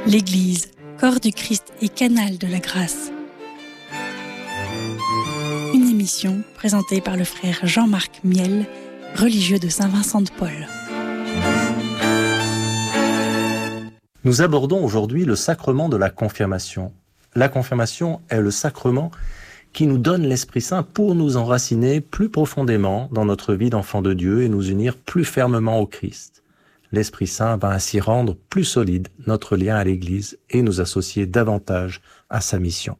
L'Église, corps du Christ et canal de la grâce. Une émission présentée par le frère Jean-Marc Miel, religieux de Saint-Vincent-de-Paul. Nous abordons aujourd'hui le sacrement de la confirmation. La confirmation est le sacrement qui nous donne l'Esprit Saint pour nous enraciner plus profondément dans notre vie d'enfant de Dieu et nous unir plus fermement au Christ. L'Esprit Saint va ainsi rendre plus solide notre lien à l'Église et nous associer davantage à sa mission.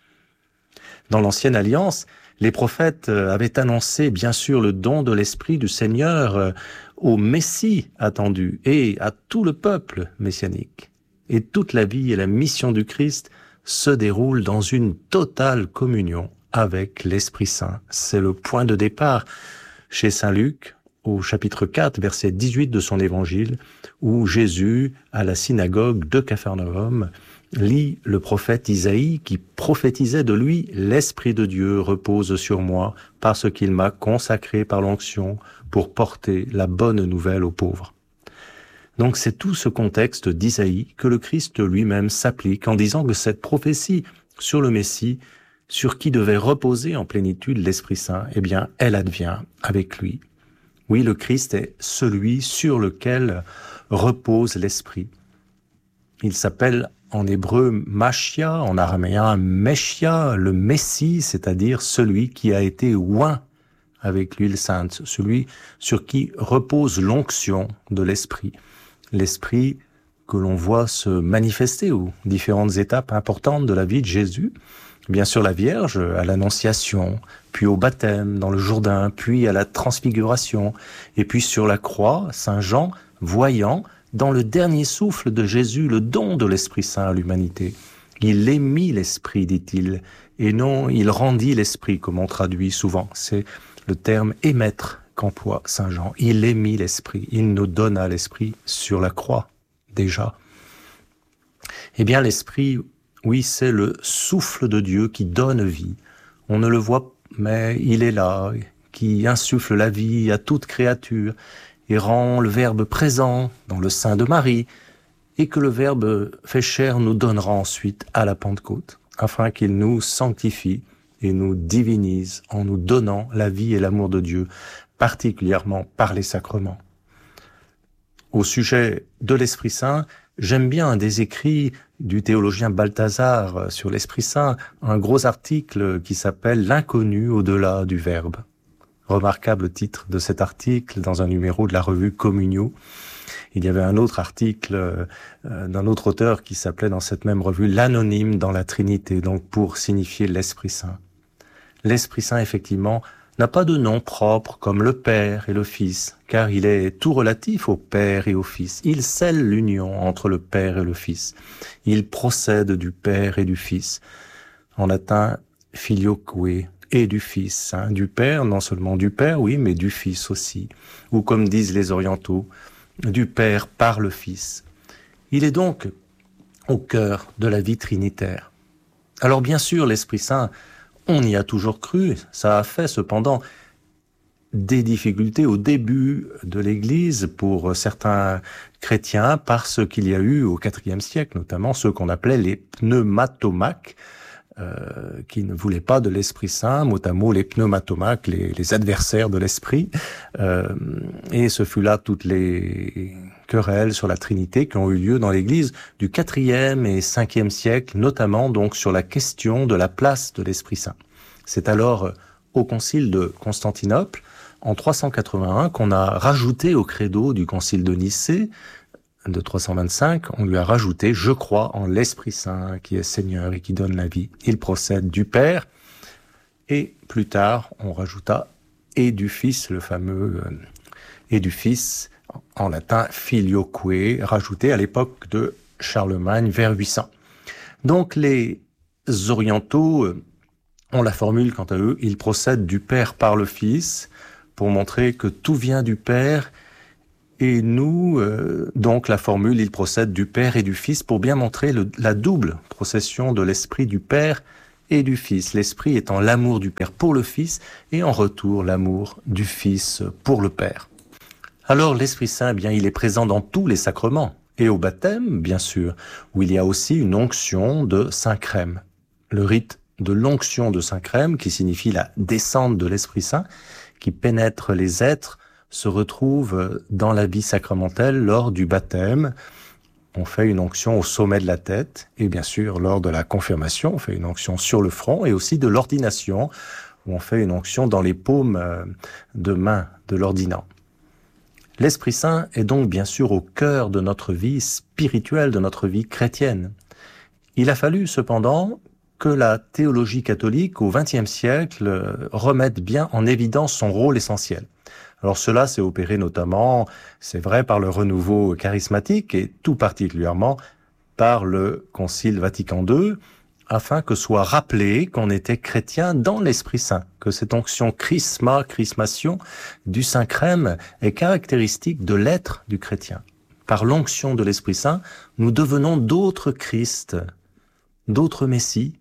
Dans l'Ancienne Alliance, les prophètes avaient annoncé bien sûr le don de l'Esprit du Seigneur au Messie attendu et à tout le peuple messianique. Et toute la vie et la mission du Christ se déroulent dans une totale communion avec l'Esprit Saint. C'est le point de départ chez Saint Luc, au chapitre 4, verset 18 de son évangile, où Jésus, à la synagogue de Capharnaüm, lit le prophète Isaïe qui prophétisait de lui « L'Esprit de Dieu repose sur moi parce qu'il m'a consacré par l'onction pour porter la bonne nouvelle aux pauvres ». Donc c'est tout ce contexte d'Isaïe que le Christ lui-même s'applique en disant que cette prophétie sur le Messie, sur qui devait reposer en plénitude l'Esprit Saint, eh bien elle advient avec lui. Oui, le Christ est celui sur lequel repose l'Esprit. Il s'appelle en hébreu Machia, en araméen Meshia, le Messie, c'est-à-dire celui qui a été oint avec l'huile sainte, celui sur qui repose l'onction de l'Esprit. L'Esprit que l'on voit se manifester aux différentes étapes importantes de la vie de Jésus. Bien sûr la Vierge à l'Annonciation, puis au baptême dans le Jourdain, puis à la Transfiguration, et puis sur la croix, Saint Jean, voyant dans le dernier souffle de Jésus le don de l'Esprit Saint à l'humanité. Il émit l'Esprit, dit-il, et non il rendit l'Esprit, comme on traduit souvent. C'est le terme émettre qu'emploie Saint Jean. Il émit l'Esprit, il nous donna l'Esprit sur la croix, déjà. Eh bien l'Esprit, oui, c'est le souffle de Dieu qui donne vie. On ne le voit, mais il est là, qui insuffle la vie à toute créature et rend le Verbe présent dans le sein de Marie et que le Verbe fait chair nous donnera ensuite à la Pentecôte, afin qu'il nous sanctifie et nous divinise en nous donnant la vie et l'amour de Dieu, particulièrement par les sacrements. Au sujet de l'Esprit Saint, j'aime bien un des écrits du théologien Balthazar sur l'Esprit Saint, un gros article qui s'appelle « L'inconnu au-delà du Verbe ». Remarquable titre de cet article dans un numéro de la revue Communio. Il y avait un autre article d'un autre auteur qui s'appelait dans cette même revue « L'anonyme dans la Trinité », donc pour signifier l'Esprit Saint. L'Esprit Saint, effectivement, n'a pas de nom propre comme le Père et le Fils, car il est tout relatif au Père et au Fils. Il scelle l'union entre le Père et le Fils. Il procède du Père et du Fils. En latin, filioque, et du Fils. Du Père, non seulement du Père, oui, mais du Fils aussi. Ou comme disent les orientaux, du Père par le Fils. Il est donc au cœur de la vie trinitaire. Alors bien sûr, l'Esprit Saint, on y a toujours cru, ça a fait cependant des difficultés au début de l'Église pour certains chrétiens parce qu'il y a eu au IVe siècle notamment ceux qu'on appelait les pneumatomaques qui ne voulaient pas de l'Esprit Saint, mot à mot les pneumatomaques, les adversaires de l'Esprit, et ce fut là toutes les querelles sur la Trinité qui ont eu lieu dans l'Église du IVe et Ve siècle, notamment donc sur la question de la place de l'Esprit Saint. C'est alors au Concile de Constantinople, en 381, qu'on a rajouté au credo du Concile de Nicée, de 325, on lui a rajouté « Je crois en l'Esprit Saint qui est Seigneur et qui donne la vie ». Il procède du Père et plus tard on rajouta « et du Fils », le fameux « et du Fils », en latin « filioque », rajouté à l'époque de Charlemagne vers 800. Donc les orientaux ont la formule quant à eux, ils procèdent du Père par le Fils pour montrer que tout vient du Père. Et nous, donc la formule, il procède du Père et du Fils pour bien montrer la double procession de l'Esprit du Père et du Fils. L'Esprit étant l'amour du Père pour le Fils et en retour l'amour du Fils pour le Père. Alors l'Esprit Saint, eh bien, il est présent dans tous les sacrements. et au baptême, bien sûr, où il y a aussi une onction de Saint-Crème. Le rite de l'onction de Saint-Crème, qui signifie la descente de l'Esprit Saint, qui pénètre les êtres, se retrouve dans la vie sacramentelle lors du baptême. On fait une onction au sommet de la tête, et bien sûr, lors de la confirmation, on fait une onction sur le front, et aussi de l'ordination, où on fait une onction dans les paumes de main de l'ordinant. L'Esprit Saint est donc bien sûr au cœur de notre vie spirituelle, de notre vie chrétienne. Il a fallu cependant que la théologie catholique au XXe siècle remette bien en évidence son rôle essentiel. Alors cela s'est opéré notamment, c'est vrai, par le renouveau charismatique et tout particulièrement par le Concile Vatican II, afin que soit rappelé qu'on était chrétien dans l'Esprit Saint, que cette onction chrismation du Saint-Crème est caractéristique de l'être du chrétien. Par l'onction de l'Esprit Saint, nous devenons d'autres Christ, d'autres Messie,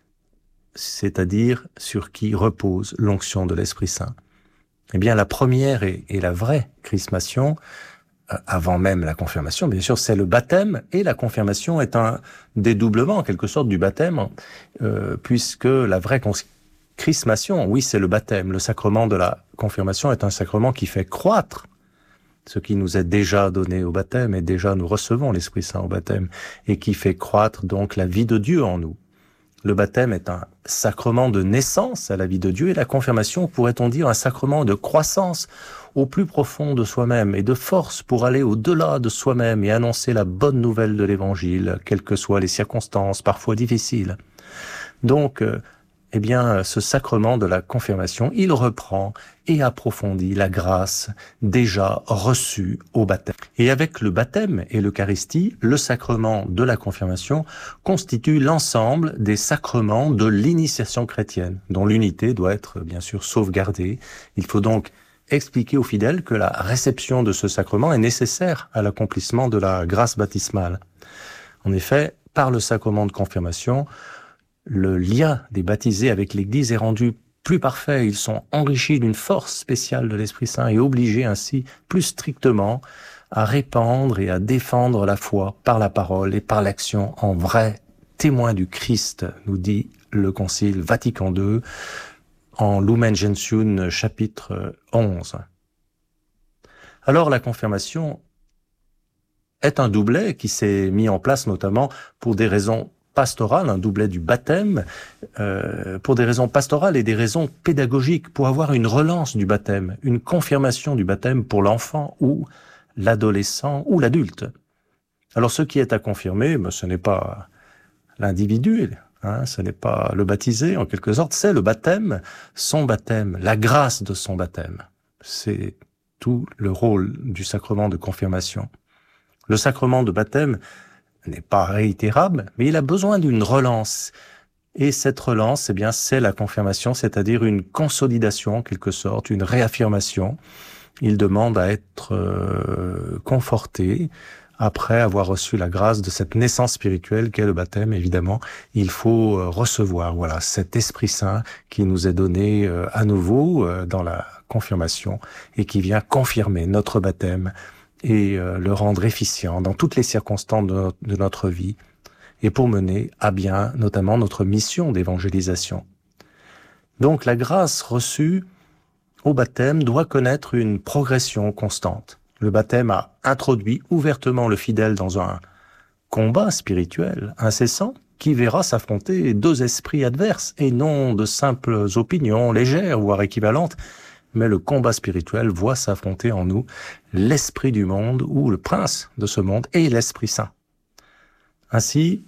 c'est-à-dire sur qui repose l'onction de l'Esprit Saint. Eh bien, la première et la vraie chrismation, avant même la confirmation, bien sûr, c'est le baptême, et la confirmation est un dédoublement, en quelque sorte, du baptême, puisque la vraie chrismation, oui, c'est le baptême. Le sacrement de la confirmation est un sacrement qui fait croître ce qui nous est déjà donné au baptême, et déjà nous recevons l'Esprit Saint au baptême, et qui fait croître donc la vie de Dieu en nous. Le baptême est un sacrement de naissance à la vie de Dieu, et la confirmation, pourrait-on dire, un sacrement de croissance au plus profond de soi-même et de force pour aller au-delà de soi-même et annoncer la bonne nouvelle de l'Évangile, quelles que soient les circonstances, parfois difficiles. Donc, eh bien, ce sacrement de la confirmation, il reprend et approfondit la grâce déjà reçue au baptême. Et avec le baptême et l'Eucharistie, le sacrement de la confirmation constitue l'ensemble des sacrements de l'initiation chrétienne, dont l'unité doit être bien sûr sauvegardée. Il faut donc expliquer aux fidèles que la réception de ce sacrement est nécessaire à l'accomplissement de la grâce baptismale. En effet, par le sacrement de confirmation, le lien des baptisés avec l'Église est rendu plus parfait. Ils sont enrichis d'une force spéciale de l'Esprit Saint et obligés ainsi plus strictement à répandre et à défendre la foi par la parole et par l'action en vrai témoins du Christ, nous dit le Concile Vatican II en Lumen Gentium chapitre 11. Alors la confirmation est un doublet qui s'est mis en place notamment pour des raisons pastorales, un doublet du baptême, pour des raisons pastorales et des raisons pédagogiques, pour avoir une relance du baptême, une confirmation du baptême pour l'enfant ou l'adolescent ou l'adulte. Alors ce qui est à confirmer, ce n'est pas l'individu, ce n'est pas le baptisé en quelque sorte, c'est le baptême, son baptême, la grâce de son baptême. C'est tout le rôle du sacrement de confirmation. Le sacrement de baptême n'est pas réitérable, mais il a besoin d'une relance. Et cette relance, eh bien, c'est la confirmation, c'est-à-dire une consolidation, en quelque sorte, une réaffirmation. Il demande à être conforté après avoir reçu la grâce de cette naissance spirituelle qu'est le baptême. Évidemment, il faut recevoir, voilà, cet Esprit Saint qui nous est donné à nouveau dans la confirmation et qui vient confirmer notre baptême et le rendre efficient dans toutes les circonstances de notre vie, et pour mener à bien notamment notre mission d'évangélisation. Donc la grâce reçue au baptême doit connaître une progression constante. Le baptême a introduit ouvertement le fidèle dans un combat spirituel incessant qui verra s'affronter deux esprits adverses et non de simples opinions légères, voire équivalentes, mais le combat spirituel voit s'affronter en nous l'esprit du monde ou le prince de ce monde et l'Esprit Saint. Ainsi,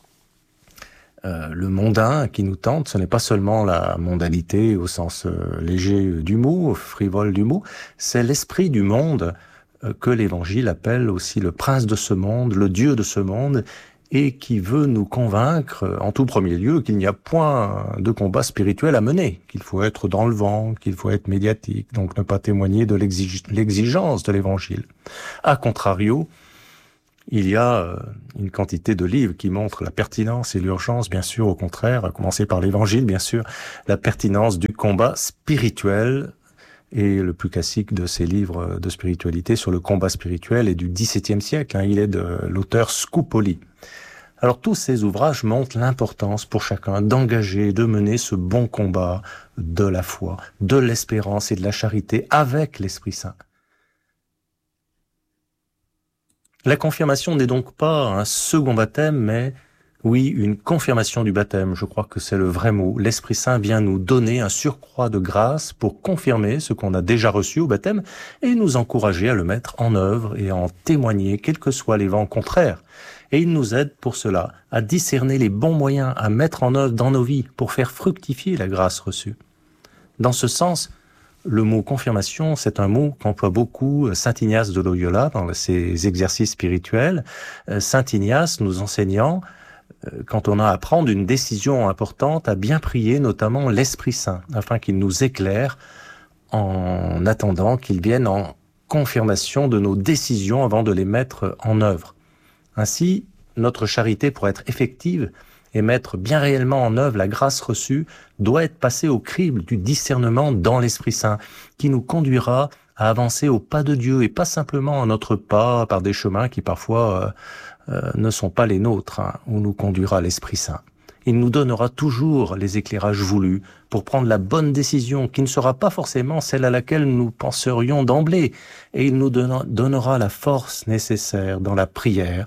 le mondain qui nous tente, ce n'est pas seulement la mondanité au sens léger du mot, frivole du mot, c'est l'esprit du monde que l'Évangile appelle aussi le prince de ce monde, le Dieu de ce monde, et qui veut nous convaincre, en tout premier lieu, qu'il n'y a point de combat spirituel à mener, qu'il faut être dans le vent, qu'il faut être médiatique, donc ne pas témoigner de l'exigence de l'Évangile. A contrario, il y a une quantité de livres qui montrent la pertinence et l'urgence, bien sûr, au contraire, à commencer par l'Évangile, bien sûr, la pertinence du combat spirituel et le plus classique de ses livres de spiritualité sur le combat spirituel est du XVIIe siècle. Il est de l'auteur Scupoli. Alors tous ces ouvrages montrent l'importance pour chacun d'engager, de mener ce bon combat de la foi, de l'espérance et de la charité avec l'Esprit Saint. La confirmation n'est donc pas un second baptême, mais oui, une confirmation du baptême. Je crois que c'est le vrai mot. L'Esprit Saint vient nous donner un surcroît de grâce pour confirmer ce qu'on a déjà reçu au baptême et nous encourager à le mettre en œuvre et à en témoigner, quels que soient les vents contraires. Et il nous aide pour cela à discerner les bons moyens à mettre en œuvre dans nos vies pour faire fructifier la grâce reçue. Dans ce sens, le mot confirmation, c'est un mot qu'emploie beaucoup Saint Ignace de Loyola dans ses exercices spirituels. Saint Ignace nous enseignant, quand on a à prendre une décision importante, à bien prier notamment l'Esprit Saint, afin qu'il nous éclaire en attendant qu'il vienne en confirmation de nos décisions avant de les mettre en œuvre. Ainsi, notre charité, pour être effective et mettre bien réellement en œuvre la grâce reçue, doit être passée au crible du discernement dans l'Esprit Saint, qui nous conduira à avancer au pas de Dieu, et pas simplement à notre pas par des chemins qui parfois ne sont pas les nôtres, où nous conduira l'Esprit Saint. Il nous donnera toujours les éclairages voulus pour prendre la bonne décision, qui ne sera pas forcément celle à laquelle nous penserions d'emblée. Et il nous donnera la force nécessaire dans la prière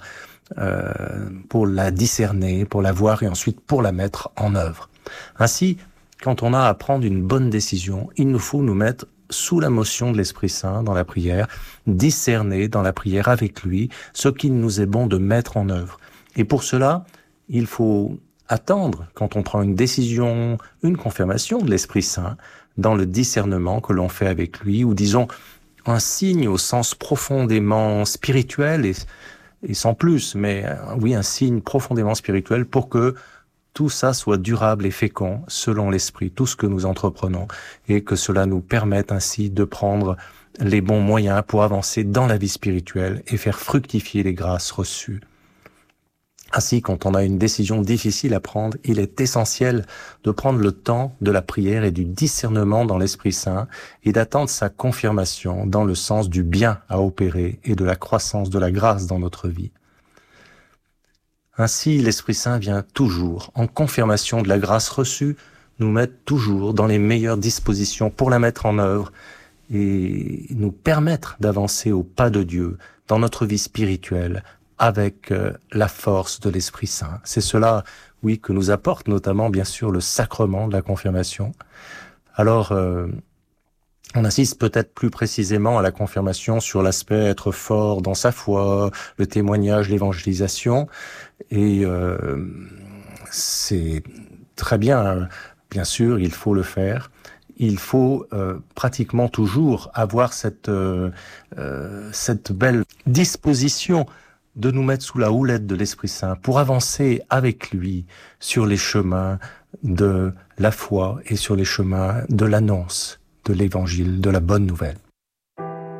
pour la discerner, pour la voir et ensuite pour la mettre en œuvre. Ainsi, quand on a à prendre une bonne décision, il nous faut nous mettre sous la motion de l'Esprit Saint dans la prière, discerner dans la prière avec lui ce qu'il nous est bon de mettre en œuvre. Et pour cela, il faut attendre, quand on prend une décision, une confirmation de l'Esprit Saint, dans le discernement que l'on fait avec lui, ou disons un signe au sens profondément spirituel et sans plus, mais oui, un signe profondément spirituel pour que tout ça soit durable et fécond selon l'Esprit, tout ce que nous entreprenons, et que cela nous permette ainsi de prendre les bons moyens pour avancer dans la vie spirituelle et faire fructifier les grâces reçues. Ainsi, quand on a une décision difficile à prendre, il est essentiel de prendre le temps de la prière et du discernement dans l'Esprit Saint et d'attendre sa confirmation dans le sens du bien à opérer et de la croissance de la grâce dans notre vie. Ainsi, l'Esprit Saint vient toujours, en confirmation de la grâce reçue, nous mettre toujours dans les meilleures dispositions pour la mettre en œuvre et nous permettre d'avancer au pas de Dieu dans notre vie spirituelle, avec la force de l'Esprit Saint. C'est cela, oui, que nous apporte notamment, bien sûr, le sacrement de la confirmation. Alors, on insiste peut-être plus précisément à la confirmation sur l'aspect être fort dans sa foi, le témoignage, l'évangélisation, et c'est très bien, bien sûr, il faut le faire. Il faut pratiquement toujours avoir cette belle disposition de nous mettre sous la houlette de l'Esprit Saint pour avancer avec lui sur les chemins de la foi et sur les chemins de l'annonce de l'Évangile, de la bonne nouvelle.